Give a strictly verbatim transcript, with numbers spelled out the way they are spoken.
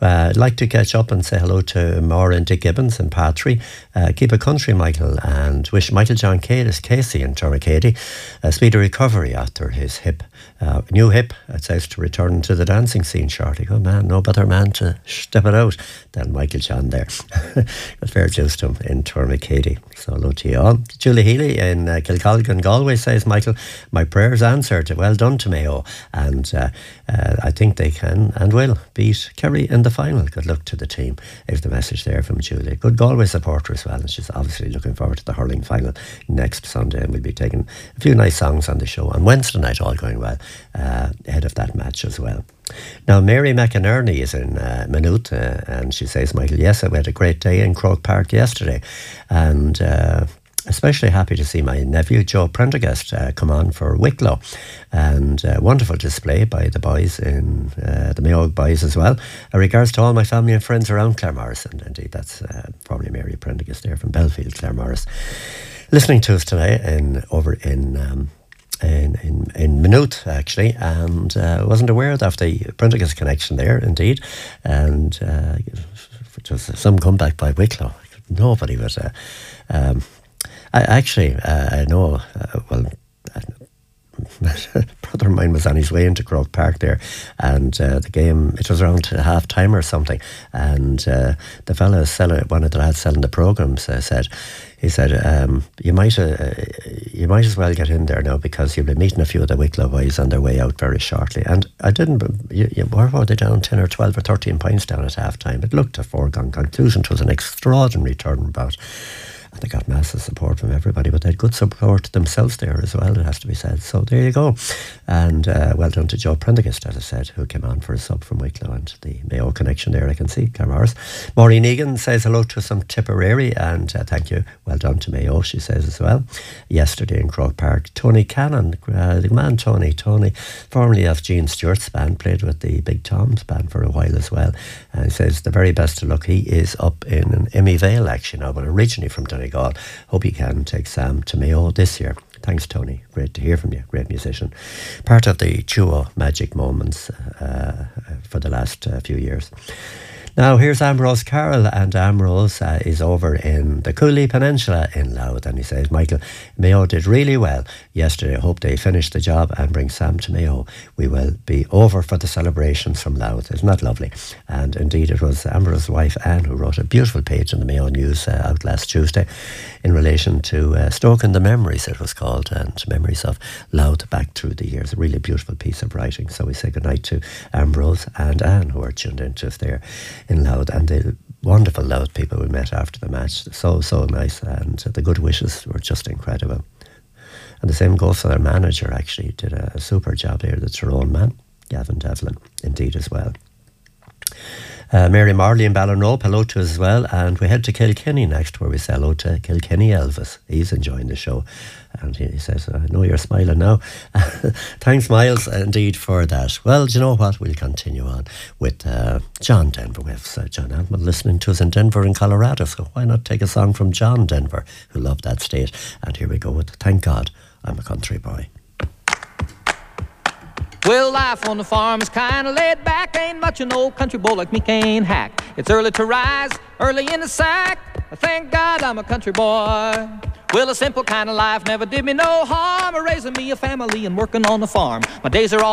Uh, I'd like to catch up and say hello to Maura and Dick Gibbons and Patry. Uh, keep it country, Michael, and wish Michael John Cadis, Casey in Turricady a speedy recovery after his hip. Uh, new hip, it says, to return to the dancing scene shortly. Oh man, no better man to step it out than Michael John there. But fair juice to him in Turricady. So hello to you all. Julie Healy in uh, Kilcolgan, Galway says, Michael, my prayers answered. Well done to Mayo. And uh, uh, I think they can and will beat Kerry in the final. Good luck to the team. Is the message there from Julie. Good Galway supporter as well. And she's obviously looking forward to the hurling final next Sunday. And we'll be taking a few nice songs on the show on Wednesday night, all going well, uh, ahead of that match as well. Now, Mary McInerney is in uh, Maynooth, uh, and she says, Michael, yes, I had a great day in Croke Park yesterday, and uh, especially happy to see my nephew Joe Prendergast uh, come on for Wicklow, and uh, wonderful display by the boys in uh, the Mayo boys as well. Uh, regards to all my family and friends around Claremorris, and indeed that's uh, probably Mary Prendergast there from Belfield, Claremorris, listening to us today in over in Um, In, in, in Maynooth, actually, and uh, wasn't aware of the Prendergast connection there, indeed, and uh, it was some comeback by Wicklow. Nobody was. Uh, um, I actually, uh, I know. Uh, well, a brother of mine was on his way into Croke Park there, and uh, the game, it was around half time or something, and uh, the fellow selling, one of the lads selling the programmes, uh, said. He said, um, you might uh, you might as well get in there now because you'll be meeting a few of the Wicklow boys on their way out very shortly. And I didn't, you, you, where were they down ten or twelve or thirteen points down at half time? It looked a foregone conclusion. It was an extraordinary turnabout. And they got massive support from everybody, but they had good support themselves there as well, it has to be said. So there you go. And uh, well done to Joe Prendergast, as I said, who came on for a sub from Wicklow, and the Mayo connection there, I can see, Claremorris. Maureen Egan says hello to some Tipperary, and uh, thank you. Well done to Mayo, she says as well. Yesterday in Croke Park, Tony Cannon, uh, the man Tony, Tony, formerly of Gene Stewart's band, played with the Big Tom's band for a while as well. And he says the very best of luck. He is up in Emmy Vale, actually, now, but originally from Donegal. Hope he can take Sam to Mayo this year. Thanks, Tony. Great to hear from you. Great musician. Part of the duo Magic Moments uh, for the last uh, few years. Now, here's Ambrose Carroll, and Ambrose uh, is over in the Cooley Peninsula in Louth, and he says, Michael, Mayo did really well yesterday. I hope they finish the job and bring Sam to Mayo. We will be over for the celebrations from Louth. Isn't that lovely? And indeed, it was Ambrose's wife, Anne, who wrote a beautiful page in the Mayo News uh, out last Tuesday in relation to uh, Stoking the Memories, it was called, and memories of Louth back through the years. A really beautiful piece of writing. So we say goodnight to Ambrose and Anne, who are tuned into us there in Louth, and the wonderful Louth people we met after the match. So, so nice, and the good wishes were just incredible. And the same goes for their manager, actually. Did a, a super job there, the Tyrone man, Gavin Devlin, indeed as well. Uh, Mary Marley in Ballinrobe, hello to us as well. And we head to Kilkenny next, where we say hello to Kilkenny Elvis. He's enjoying the show. And he says, I know you're smiling now. Thanks, Miles, indeed, for that. Well, do you know what? We'll continue on with uh, John Denver. We have uh, John Altman listening to us in Denver in Colorado. So why not take a song from John Denver, who loved that state? And here we go with Thank God I'm a Country Boy. Well, life on the farm is kinda laid back. Ain't much an old country boy like me can hack. It's early to rise, early in the sack. Thank God I'm a country boy. Well, a simple kind of life never did me no harm. Raising me a family and working on the farm. My days are all